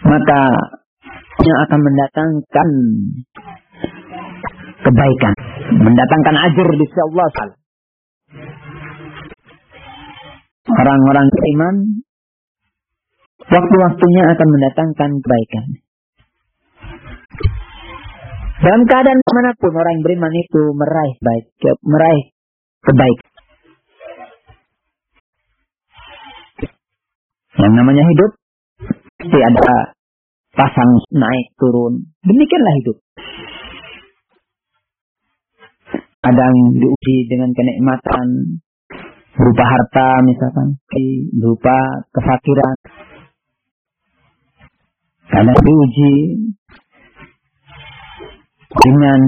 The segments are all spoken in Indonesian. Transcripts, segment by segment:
maka yang akan mendatangkan kebaikan, mendatangkan ajr di sisi Allah Ta'ala. Orang-orang beriman waktu-waktunya akan mendatangkan kebaikan. Dalam keadaan manapun orang beriman itu meraih kebaikan. Yang namanya hidup pasti ada pasang naik turun. Demikianlah hidup. Kadang diuji dengan kenikmatan berupa harta misalkan, berupa kefakiran. Kadang diuji dengan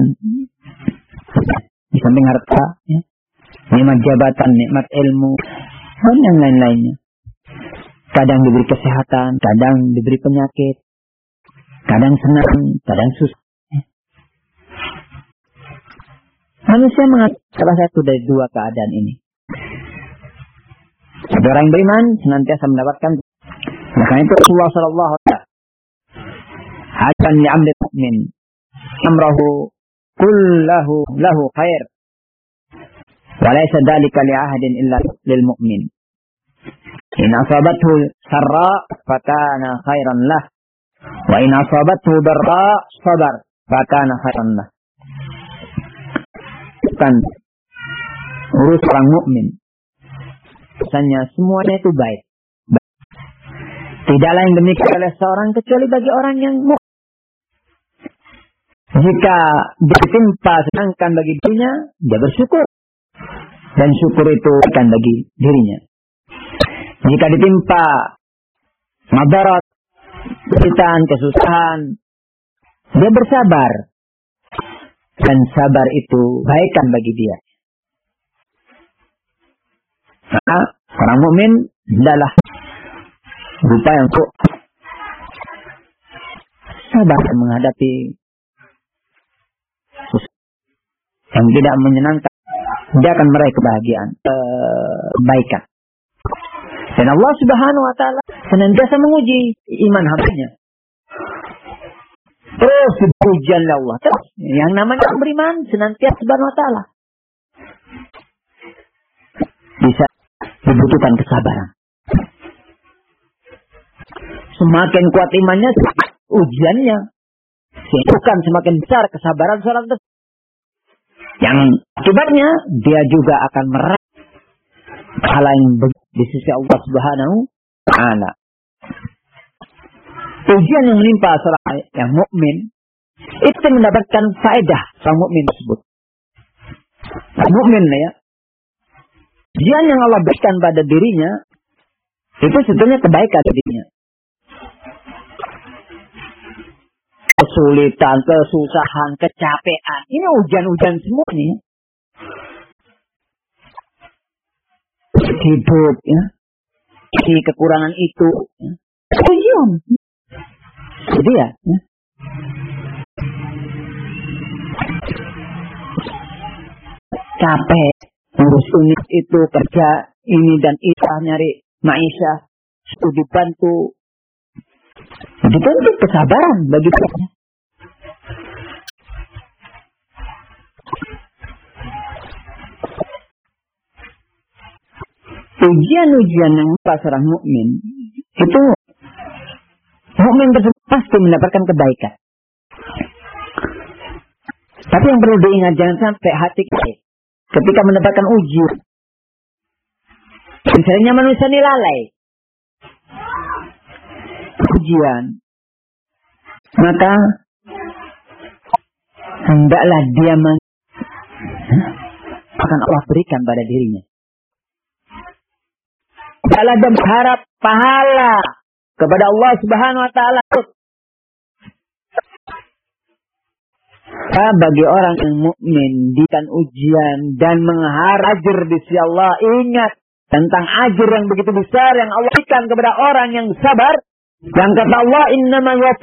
di samping harta, ya, nikmat jabatan, nikmat ilmu, dan yang lain-lainnya. Kadang diberi kesehatan, kadang diberi penyakit, kadang senang, kadang susah. Manusia mengalami salah satu dari dua keadaan ini. Tapi orang yang beriman senantiasa mendapatkan. Maka itu Rasulullah sallallahu alaihi wasallam hasan li amri mu'min amrahu kullahu lahu khair wa laysa dhalika li ahadin illa lil mu'min. In asabathu sarra fakana khairan lah wa in asabathu darra sabar fakana khairan lah. Bukan urus orang mukmin. Rasanya semuanya itu baik. Tidaklah yang demikian oleh seorang kecuali bagi orang yang mukmin. Jika ditimpa senangkan bagi dirinya, dia bersyukur. Dan syukur itu akan bagi dirinya. Jika ditimpa madarat, kesulitan, kesusahan, dia bersabar. Dan sabar itu baikkan bagi dia. Maka orang mukmin adalah berupaya untuk sabar menghadapi yang tidak menyenangkan. Dia akan meraih kebahagiaan, kebaikan. Dan Allah Subhanahu wa Ta'ala senantiasa menguji iman hambanya. Terus ujian Allah. Terus yang namanya beriman senantiasa Subhanahu wa Ta'ala. Bisa dibutuhkan kesabaran. Semakin kuat imannya, ujiannya. Bukan semakin besar kesabaran seorang tersebut. Yang akibatnya dia juga akan meraih pahala yang di sisi Allah Subhanahu wa Ta'ala. Ujian yang menimpa seorang yang mukmin itu mendapatkan faedah seorang mukmin tersebut. Mukmin ya. Ujian yang Allah berikan pada dirinya itu sebetulnya kebaikan dirinya. Kesulitan, kesusahan, kecapean, ini ujian-ujian semuanya. Hidup ya. Si kekurangan itu ya. Ujian. Jadi ya. Capek. Urus unit itu, kerja ini dan itu, nyari maisha, studi bantu. Itu kan kesabaran bagi kita. Ujian-ujian yang seorang mukmin itu mukmin tersebut pasti mendapatkan kebaikan. Tapi yang perlu diingat jangan sampai hati kita ketika mendapatkan ujian. Misalnya manusia ini lalai. Ujian. Maka hendaklah dia akan Allah berikan pada dirinya. Hendaklah dia berharap pahala kepada Allah Subhanahu wa Ta'ala. Bagi orang yang mukmin diberikan ujian dan mengharap ajr di sisi Allah, ingat tentang ajr yang begitu besar yang Allah berikan kepada orang yang sabar. Yang kata Allah, innama